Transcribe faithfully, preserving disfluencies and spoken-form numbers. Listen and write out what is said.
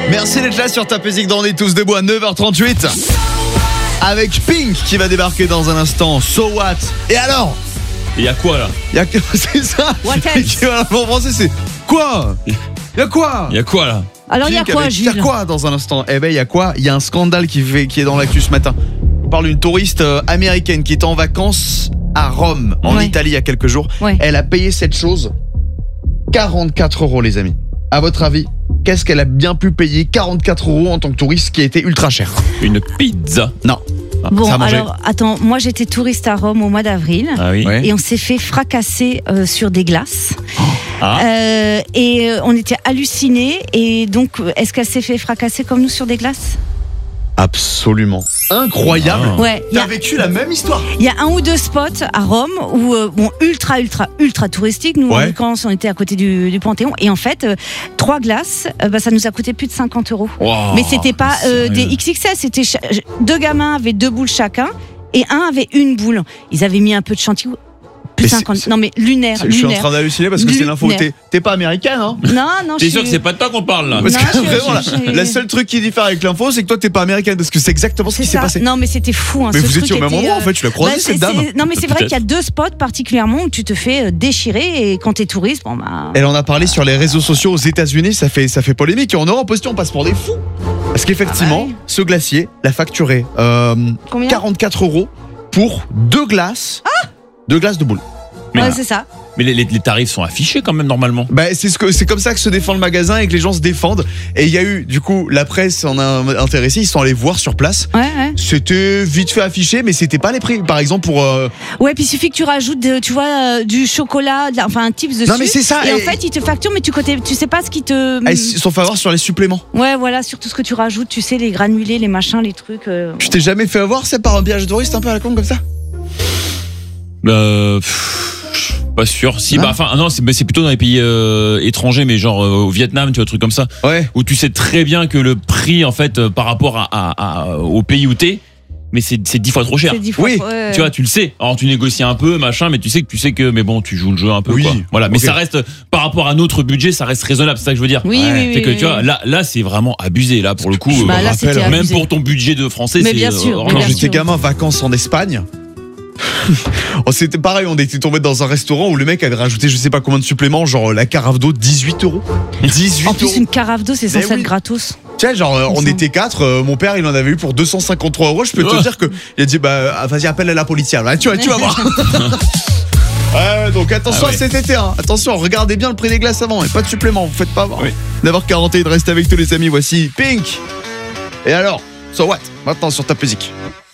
Merci d'être là sur Top Music dans On est tous debout à neuf heures trente-huit. Avec Pink qui va débarquer dans un instant. So what? Et alors? Et y'a quoi là? Y'a que... C'est ça. What else? En français c'est quoi? Y'a quoi? Y'a quoi là? Alors, il y a quoi, Jules? Il y a quoi dans un instant? Eh ben, il y a quoi? Il y a un scandale qui, fait, qui est dans l'actu ce matin. On parle d'une touriste euh, américaine qui était en vacances à Rome, en Ouais. Italie, il y a quelques jours. Ouais. Elle a payé cette chose quarante-quatre euros, les amis. À votre avis, qu'est-ce qu'elle a bien pu payer quarante-quatre euros en tant que touriste, qui a été ultra cher? Une pizza. Non. Bon, Ça a mangé. alors, attends, moi j'étais touriste à Rome au mois d'avril. Ah oui. Ouais. Et on s'est fait fracasser euh, sur des glaces. Ah. Euh, et euh, on était hallucinés. Et donc, euh, est-ce qu'elle s'est fait fracasser comme nous sur des glaces? Absolument. Incroyable. Ah. Ouais. Il y T'as a- vécu la même histoire? il y a un ou deux spots à Rome où, euh, bon, ultra, ultra, ultra touristique. Nous, Ouais. en l'occurrence, on était à côté du, du Panthéon. Et en fait, euh, trois glaces, euh, bah, ça nous a coûté plus de cinquante euros. Wow. Mais c'était pas euh, Sérieux. des X X L, c'était cha- deux gamins avaient deux boules chacun et un avait une boule. Ils avaient mis un peu de chantilly. Plus Mais c'est- cinquante. c'est- Non mais lunaire, Je suis en lunaire. train d'halluciner parce que c'est l'info. Lunaire. T'es, t'es pas américaine, hein? Non, non, T'es je sûr que suis... c'est pas de toi qu'on parle là? Parce Non, que je- vraiment, je- la, je- la seule truc qui diffère avec l'info, c'est que toi t'es pas américaine parce que c'est exactement ce C'est qui s'est ça. passé. Non mais c'était fou. Hein, Mais ce vous truc étiez au même était, endroit en euh, fait, tu l'as croisé bah, cette c'est- dame. c'est- Non mais c'est vrai Peut-être. qu'il y a deux spots particulièrement où tu te fais euh, déchirer et quand t'es touriste, bon bah. Elle en a parlé sur les réseaux sociaux aux États-Unis, ça fait, ça fait polémique. Et en Europe aussi, on passe pour des fous. Parce qu'effectivement, Ah ouais. ce glacier l'a facturé euh, Combien? quarante-quatre euros pour deux glaces. deux glaces de boules. Mais- Ouais, c'est ça. Mais les, les- les tarifs sont affichés quand même normalement. Bah, c'est, ce que, c'est comme ça que se défend le magasin et que les gens se défendent. Et il y a eu, du coup, la presse en a intéressé, ils sont allés voir sur place. Ouais, ouais. C'était vite fait affiché, mais c'était pas les prix. Par exemple, pour. euh, Ouais, puis il suffit que tu rajoutes, de- tu vois, euh, du chocolat, de la- enfin un tips dessus. Non, mais c'est ça, Et, en et- fait, ils te facturent, mais tu côté, tu sais pas ce qui te. elles se sont fait avoir sur les suppléments. Ouais, voilà, sur tout ce que tu rajoutes, tu sais, les granulés, les machins, les trucs. euh, Tu t'es jamais fait avoir, c'est par un biage de touriste un peu à la con comme ça? Euh, pff, pas sûr. Si, Ah. bah, enfin, non, c'est, mais c'est plutôt dans les pays euh, étrangers, mais genre euh, au Vietnam, tu vois, truc comme ça, Ouais. où tu sais très bien que le prix, en fait, euh, par rapport à, à- à- au pays où t'es, mais c'est, c'est dix fois trop cher. C'est dix fois Oui, trop- ouais. Tu vois, tu le sais. Alors tu négocies un peu, machin, mais tu sais que tu sais que, mais bon, tu joues le jeu un peu, Oui. quoi. Voilà. Mais Ok. ça reste, par rapport à notre budget, ça reste raisonnable. C'est ça que je veux dire. Oui, Ouais. oui, oui. C'est que oui, tu vois, oui. là, là, c'est vraiment abusé. Là, pour le coup, Bah, euh, là, c'était rappelle, même abusé. pour ton budget de français, Mais c'est bien euh, sûr, hors mais Quand bien jeu. j'étais sûr. gamin, vacances en Espagne. Oh, c'était pareil, on était tombé dans un restaurant où le mec avait rajouté je sais pas combien de suppléments, genre la carafe d'eau dix-huit euros. dix-huit En plus, euros. une carafe d'eau, c'est Mais censé oui. être gratos. Tu sais, genre euh, on Il me était quatre, euh, mon père il en avait eu pour deux cent cinquante-trois euros. Je peux te Ouais. dire que il a dit bah ah, vas-y appelle la police. Là, tu vois, tu vas voir. Ouais, donc attention Ah ouais. à cet été, hein. Attention, regardez bien le prix des glaces avant et pas de supplément, vous faites pas avoir. Oui. neuf heures quarante et un de rester avec tous les amis, voici Pink. Et alors, so what? Maintenant sur Top Music.